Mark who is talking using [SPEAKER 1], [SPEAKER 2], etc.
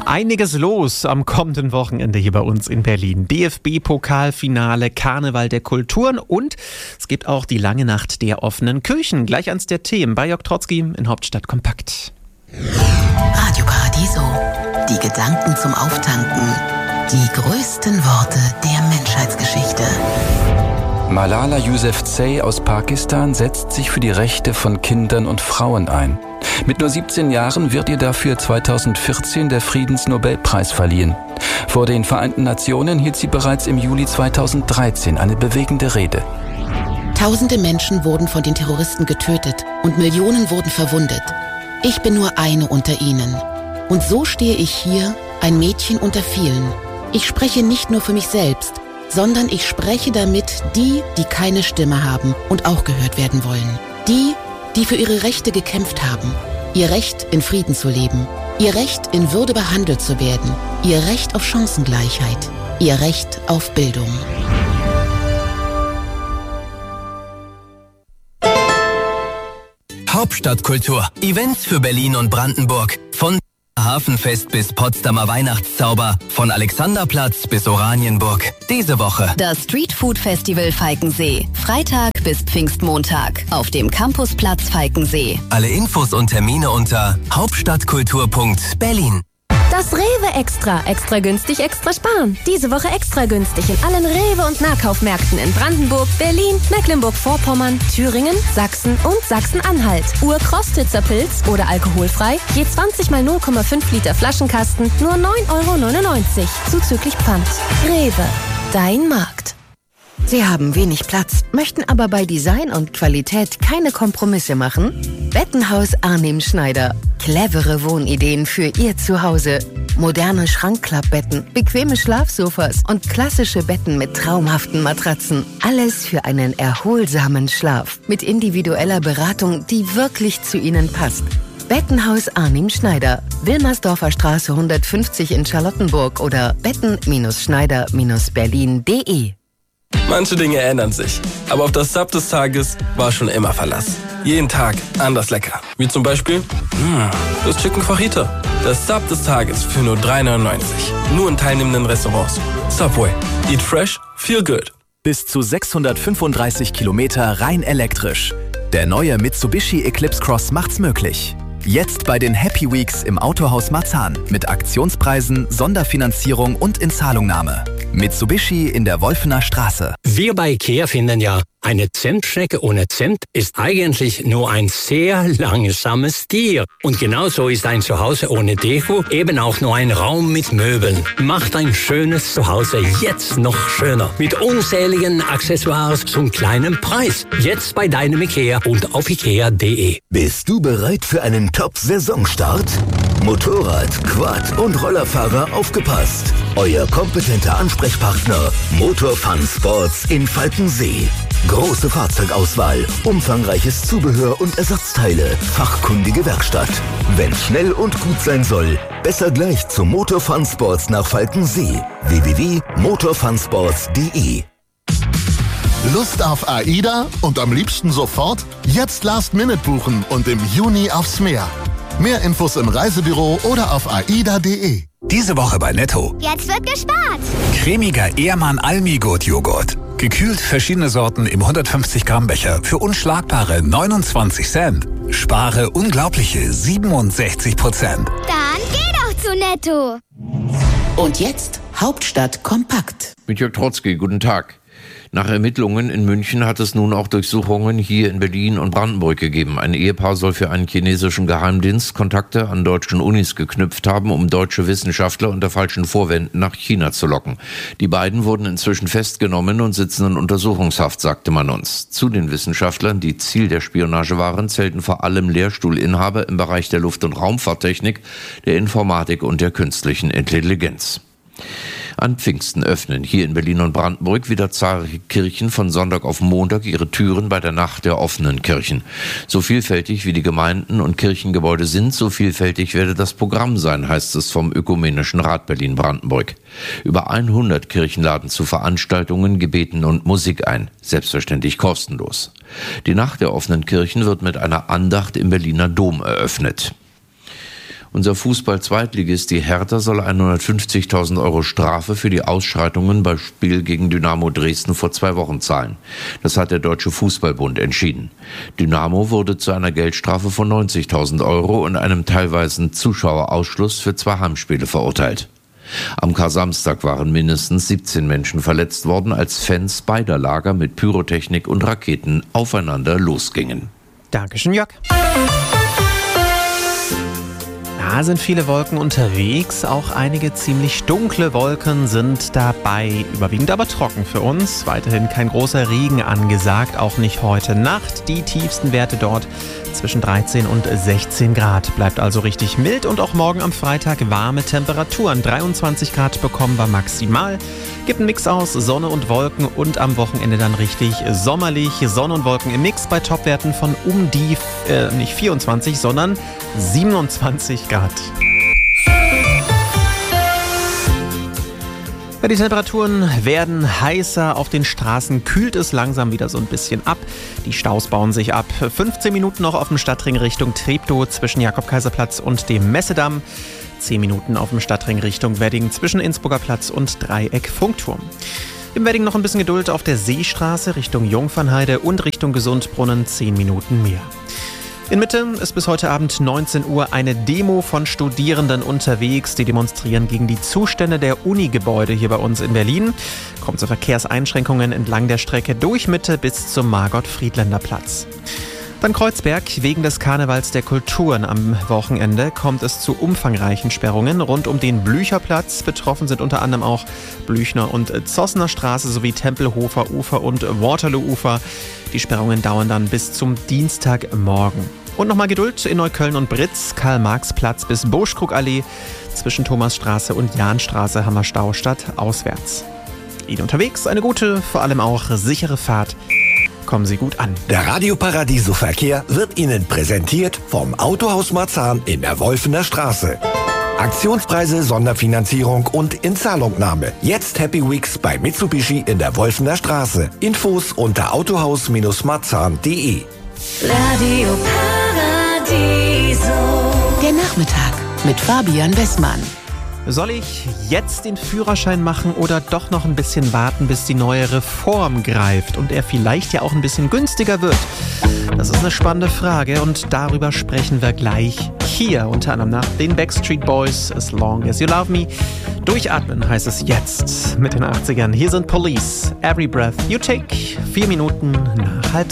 [SPEAKER 1] Einiges los am kommenden Wochenende hier bei uns in Berlin. DFB-Pokalfinale, Karneval der Kulturen und es gibt auch die lange Nacht der offenen Kirchen. Gleich eins der Themen bei Jörg Trotzki in Hauptstadt Kompakt.
[SPEAKER 2] Radio Paradiso. Die Gedanken zum Auftanken. Die größten Worte der Menschheitsgeschichte.
[SPEAKER 3] Malala Yousafzai aus Pakistan setzt sich für die Rechte von Kindern und Frauen ein. Mit nur 17 Jahren wird ihr dafür 2014 der Friedensnobelpreis verliehen. Vor den Vereinten Nationen hielt sie bereits im Juli 2013 eine bewegende Rede.
[SPEAKER 2] Tausende Menschen wurden von den Terroristen getötet und Millionen wurden verwundet. Ich bin nur eine unter ihnen. Und so stehe ich hier, ein Mädchen unter vielen. Ich spreche nicht nur für mich selbst, sondern ich spreche damit die keine Stimme haben und auch gehört werden wollen. Die für ihre Rechte gekämpft haben. Ihr Recht, in Frieden zu leben. Ihr Recht, in Würde behandelt zu werden. Ihr Recht auf Chancengleichheit. Ihr Recht auf Bildung.
[SPEAKER 4] Hauptstadtkultur. Events für Berlin und Brandenburg. Von Hafenfest bis Potsdamer Weihnachtszauber, von Alexanderplatz bis Oranienburg. Diese Woche
[SPEAKER 5] das Streetfood Festival Falkensee. Freitag bis Pfingstmontag auf dem Campusplatz Falkensee.
[SPEAKER 4] Alle Infos und Termine unter hauptstadtkultur.berlin.
[SPEAKER 6] Das Rewe Extra. Extra günstig, extra sparen. Diese Woche extra günstig in allen Rewe- und Nahkaufmärkten in Brandenburg, Berlin, Mecklenburg-Vorpommern, Thüringen, Sachsen und Sachsen-Anhalt. Urkrostitzer Pilz oder alkoholfrei, je 20 mal 0,5 Liter Flaschenkasten, nur 9,99 €, zuzüglich Pfand. Rewe, dein Markt.
[SPEAKER 7] Sie haben wenig Platz, möchten aber bei Design und Qualität keine Kompromisse machen? Bettenhaus Arnim Schneider. Clevere Wohnideen für Ihr Zuhause. Moderne Schrankklappbetten, bequeme Schlafsofas und klassische Betten mit traumhaften Matratzen. Alles für einen erholsamen Schlaf. Mit individueller Beratung, die wirklich zu Ihnen passt. Bettenhaus Arnim Schneider. Wilmersdorfer Straße 150 in Charlottenburg oder betten-schneider-berlin.de.
[SPEAKER 8] Manche Dinge ändern sich, aber auf das Sub des Tages war schon immer Verlass. Jeden Tag anders lecker. Wie zum Beispiel das Chicken Fajita. Das Sub des Tages für nur 3,99 €. Nur in teilnehmenden Restaurants. Subway. Eat fresh, feel good.
[SPEAKER 9] Bis zu 635 Kilometer rein elektrisch. Der neue Mitsubishi Eclipse Cross macht's möglich. Jetzt bei den Happy Weeks im Autohaus Marzahn mit Aktionspreisen, Sonderfinanzierung und Inzahlungnahme. Mitsubishi in der Wolfener Straße.
[SPEAKER 10] Wir bei IKEA finden ja, eine Zentschnecke ohne Zimt ist eigentlich nur ein sehr langsames Tier. Und genauso ist ein Zuhause ohne Deko eben auch nur ein Raum mit Möbeln. Macht ein schönes Zuhause jetzt noch schöner. Mit unzähligen Accessoires zum kleinen Preis. Jetzt bei deinem IKEA und auf ikea.de.
[SPEAKER 11] Bist du bereit für einen Top-Saisonstart? Motorrad, Quad und Rollerfahrer aufgepasst. Euer kompetenter Ansprechpartner Motor Fun Sports in Falkensee. Große Fahrzeugauswahl, umfangreiches Zubehör und Ersatzteile, fachkundige Werkstatt. Wenn's schnell und gut sein soll, besser gleich zu Motor Fun Sports nach Falkensee. www.motorfunsports.de.
[SPEAKER 12] Lust auf AIDA und am liebsten sofort? Jetzt Last Minute buchen und im Juni aufs Meer. Mehr Infos im Reisebüro oder auf aida.de.
[SPEAKER 13] Diese Woche bei Netto.
[SPEAKER 14] Jetzt wird gespart.
[SPEAKER 13] Cremiger Ehrmann Almi-Gurt-Joghurt. Gekühlt verschiedene Sorten im 150 Gramm Becher für unschlagbare 29 Cent. Spare unglaubliche 67%.
[SPEAKER 14] Dann geh doch zu Netto.
[SPEAKER 2] Und jetzt Hauptstadt kompakt.
[SPEAKER 15] Mit Jörg Trotzki, guten Tag. Nach Ermittlungen in München hat es nun auch Durchsuchungen hier in Berlin und Brandenburg gegeben. Ein Ehepaar soll für einen chinesischen Geheimdienst Kontakte an deutschen Unis geknüpft haben, um deutsche Wissenschaftler unter falschen Vorwänden nach China zu locken. Die beiden wurden inzwischen festgenommen und sitzen in Untersuchungshaft, sagte man uns. Zu den Wissenschaftlern, die Ziel der Spionage waren, zählten vor allem Lehrstuhlinhaber im Bereich der Luft- und Raumfahrttechnik, der Informatik und der künstlichen Intelligenz. An Pfingsten öffnen hier in Berlin und Brandenburg wieder zahlreiche Kirchen von Sonntag auf Montag ihre Türen bei der Nacht der offenen Kirchen. So vielfältig wie die Gemeinden und Kirchengebäude sind, so vielfältig werde das Programm sein, heißt es vom Ökumenischen Rat Berlin-Brandenburg. Über 100 Kirchen laden zu Veranstaltungen, Gebeten und Musik ein, selbstverständlich kostenlos. Die Nacht der offenen Kirchen wird mit einer Andacht im Berliner Dom eröffnet. Unser Fußball-Zweitligist, die Hertha, soll 150.000 Euro Strafe für die Ausschreitungen beim Spiel gegen Dynamo Dresden vor 2 Wochen zahlen. Das hat der Deutsche Fußballbund entschieden. Dynamo wurde zu einer Geldstrafe von 90.000 Euro und einem teilweisen Zuschauerausschluss für 2 Heimspiele verurteilt. Am Kar-Samstag waren mindestens 17 Menschen verletzt worden, als Fans beider Lager mit Pyrotechnik und Raketen aufeinander losgingen.
[SPEAKER 1] Dankeschön, Jörg. Da sind viele Wolken unterwegs, auch einige ziemlich dunkle Wolken sind dabei, überwiegend aber trocken für uns. Weiterhin kein großer Regen angesagt, auch nicht heute Nacht. Die tiefsten Werte dort zwischen 13 und 16 Grad. Bleibt also richtig mild und auch morgen am Freitag warme Temperaturen. 23 Grad bekommen wir maximal. Gibt einen Mix aus Sonne und Wolken und am Wochenende dann richtig sommerlich. Sonne und Wolken im Mix bei Topwerten von um die, nicht 24, sondern 27 Grad. Ja, die Temperaturen werden heißer, auf den Straßen kühlt es langsam wieder so ein bisschen ab. Die Staus bauen sich ab. 15 Minuten noch auf dem Stadtring Richtung Treptow zwischen Jakob-Kaiser-Platz und dem Messedamm. 10 Minuten auf dem Stadtring Richtung Wedding zwischen Innsbrucker Platz und Dreieck Funkturm. Im Wedding noch ein bisschen Geduld auf der Seestraße Richtung Jungfernheide und Richtung Gesundbrunnen 10 Minuten mehr. In Mitte ist bis heute Abend 19 Uhr eine Demo von Studierenden unterwegs, die demonstrieren gegen die Zustände der Uni-Gebäude hier bei uns in Berlin. Kommt zu Verkehrseinschränkungen entlang der Strecke durch Mitte bis zum Margot-Friedländer-Platz. Dann Kreuzberg. Wegen des Karnevals der Kulturen am Wochenende kommt es zu umfangreichen Sperrungen rund um den Blücherplatz. Betroffen sind unter anderem auch Blüchner und Zossener Straße sowie Tempelhofer Ufer und Waterloo-Ufer. Die Sperrungen dauern dann bis zum Dienstagmorgen. Und nochmal Geduld in Neukölln und Britz, Karl-Marx-Platz bis Buschkrug-Allee. Zwischen Thomasstraße und Jahnstraße haben wir Stau statt auswärts. Ihnen unterwegs eine gute, vor allem auch sichere Fahrt. Kommen Sie gut an.
[SPEAKER 16] Der Radio Paradiso Verkehr wird Ihnen präsentiert vom Autohaus Marzahn in der Wolfener Straße. Aktionspreise, Sonderfinanzierung und Inzahlungnahme. Jetzt Happy Weeks bei Mitsubishi in der Wolfener Straße. Infos unter autohaus-marzahn.de.
[SPEAKER 2] Radio Paradiso. Der Nachmittag mit Fabian Wessmann.
[SPEAKER 1] Soll ich jetzt den Führerschein machen oder doch noch ein bisschen warten, bis die neue Reform greift und er vielleicht ja auch ein bisschen günstiger wird? Das ist eine spannende Frage und darüber sprechen wir gleich hier, unter anderem nach den Backstreet Boys, As Long As You Love Me. Durchatmen heißt es jetzt mit den 80ern. Hier sind Police, Every Breath You Take, 4 Minuten nach 6:30.